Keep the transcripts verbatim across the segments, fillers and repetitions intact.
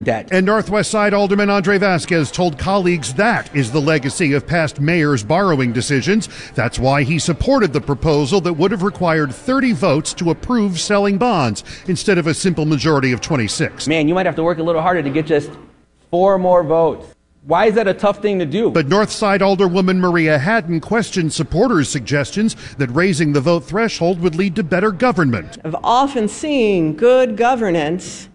debt. And Northwest Side Alderman Andre Vasquez told colleagues that is the legacy of past mayors' borrowing decisions. That's why he supported the proposal that would have required thirty votes to approve selling bonds instead of a simple majority of twenty-six. Man, you might have to work a little harder to get just four more votes. Why is that a tough thing to do? But Northside Alderwoman Maria Haddon questioned supporters' suggestions that raising the vote threshold would lead to better government. I've often seen good governance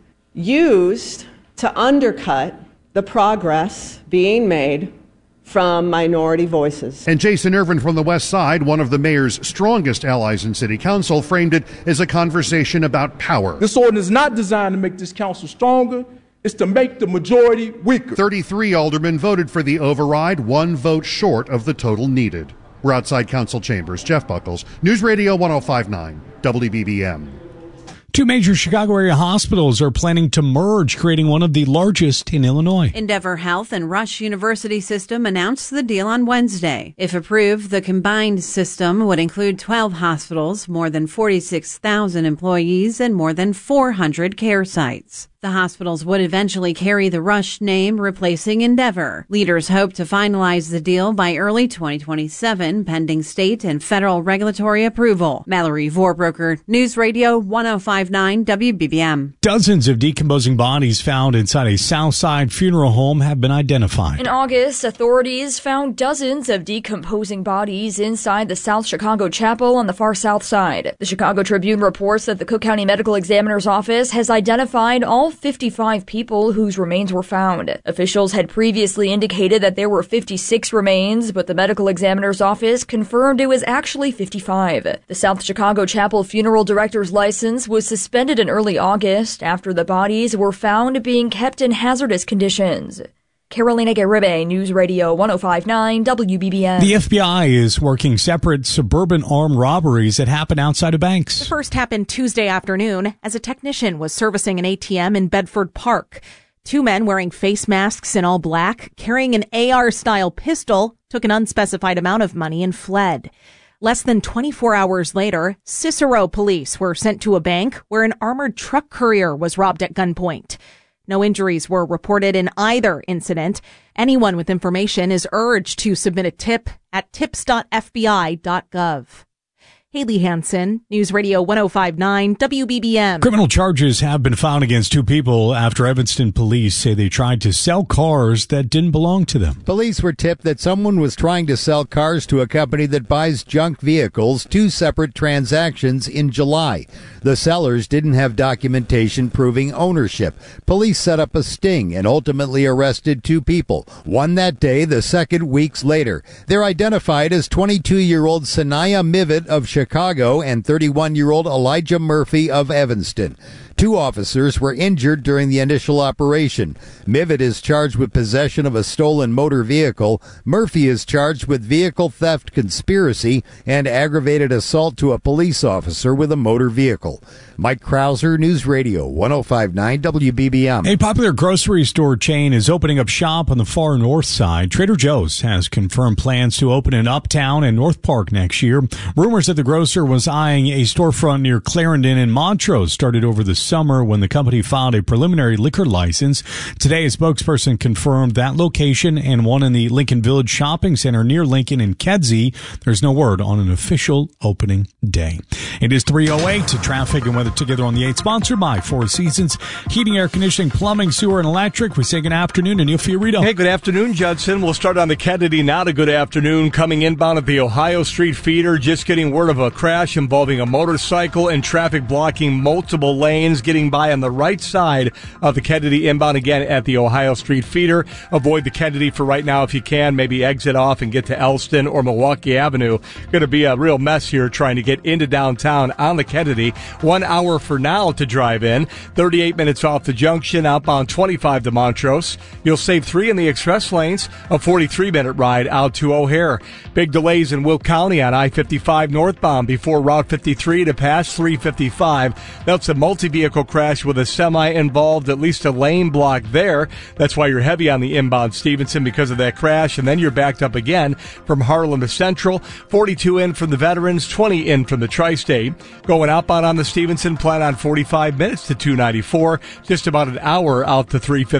used to undercut the progress being made from minority voices. And Jason Irvin from the West Side, one of the mayor's strongest allies in city council, framed it as a conversation about power. This ordinance is not designed to make this council stronger. It's to make the majority weaker. thirty-three aldermen voted for the override, one vote short of the total needed. We're outside council chambers. Jeff Buckles, News Radio one oh five point nine, W B B M. Two major Chicago area hospitals are planning to merge, creating one of the largest in Illinois. Endeavor Health and Rush University System announced the deal on Wednesday. If approved, the combined system would include twelve hospitals, more than forty-six thousand employees, and more than four hundred care sites. The hospitals would eventually carry the Rush name, replacing Endeavor. Leaders hope to finalize the deal by early twenty twenty-seven, pending state and federal regulatory approval. Mallory Vorbroker, News Radio one oh five point nine W B B M. Dozens of decomposing bodies found inside a Southside funeral home have been identified. In August, authorities found dozens of decomposing bodies inside the South Chicago Chapel on the far south side. The Chicago Tribune reports that the Cook County Medical Examiner's Office has identified all fifty-five people whose remains were found. Officials had previously indicated that there were fifty-six remains, but the medical examiner's office confirmed it was actually fifty-five. The South Chicago Chapel funeral director's license was suspended in early August after the bodies were found being kept in hazardous conditions. Carolina Garibay, News Radio one oh five point nine W B B M. The F B I is working separate suburban armed robberies that happen outside of banks. The first happened Tuesday afternoon as a technician was servicing an A T M in Bedford Park. Two men wearing face masks in all black, carrying an A R-style pistol, took an unspecified amount of money and fled. Less than twenty-four hours later, Cicero police were sent to a bank where an armored truck courier was robbed at gunpoint. No injuries were reported in either incident. Anyone with information is urged to submit a tip at tips dot f b i dot gov. Haley Hansen, News Radio one oh five point nine W B B M. Criminal charges have been filed against two people after Evanston police say they tried to sell cars that didn't belong to them. Police were tipped that someone was trying to sell cars to a company that buys junk vehicles, two separate transactions in July. The sellers didn't have documentation proving ownership. Police set up a sting and ultimately arrested two people, one that day, the second weeks later. They're identified as twenty-two-year-old Sanaya Mivet of Chicago and thirty-one-year-old Elijah Murphy of Evanston. Two officers were injured during the initial operation. Mivet is charged with possession of a stolen motor vehicle. Murphy is charged with vehicle theft conspiracy and aggravated assault to a police officer with a motor vehicle. Mike Krauser, News Radio one oh five point nine W B B M. A popular grocery store chain is opening up shop on the far north side. Trader Joe's has confirmed plans to open in Uptown and North Park next year. Rumors that the grocer was eyeing a storefront near Clarendon and Montrose started over the summer when the company filed a preliminary liquor license. Today, a spokesperson confirmed that location and one in the Lincoln Village Shopping Center near Lincoln and Kedzie. There's no word on an official opening day. It is three oh eight to traffic and weather together on the eight, sponsored by Four Seasons Heating, Air Conditioning, Plumbing, Sewer, and Electric. We say good afternoon to Neil Fiorito. Hey, good afternoon, Judson. We'll start on the Kennedy now to good afternoon. Coming inbound at the Ohio Street feeder, just getting word of a crash involving a motorcycle and traffic blocking multiple lanes, getting by on the right side of the Kennedy inbound again at the Ohio Street feeder. Avoid the Kennedy for right now if you can. Maybe exit off and get to Elston or Milwaukee Avenue. Going to be a real mess here trying to get into downtown on the Kennedy. One hour for now to drive in. thirty-eight minutes off the junction, outbound twenty-five to Montrose. You'll save three in the express lanes. A forty-three minute ride out to O'Hare. Big delays in Will County on I fifty-five northbound before Route fifty-three to pass three fifty-five. That's a multi-vehicle crash with a semi involved, at least a lane block there. That's why you're heavy on the inbound Stevenson because of that crash, and then you're backed up again from Harlem to Central. forty-two in from the Veterans, twenty in from the Tri-State. Going outbound on the Stevenson, plan on forty-five minutes to two ninety-four, just about an hour out to three fifty.